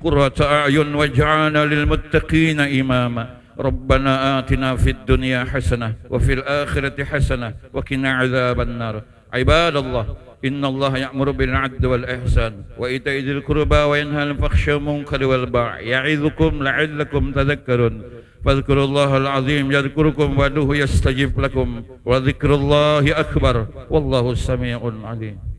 قرة أعين واجعلنا للمتقين إماما. ربنا آتنا في الدنيا حسنة وفي الآخرة حسنة وقنا عذاب النار. عباد الله، إن الله يأمر بالعدل والإحسان وإيتاء ذي القربى وينهى عن الفحشاء والمنكر والبغي يعظكم لعلكم تذكرون. فاذكروا الله العظيم يذكركم وادعوه يستجب لكم وذكر الله أكبر والله السميع العليم.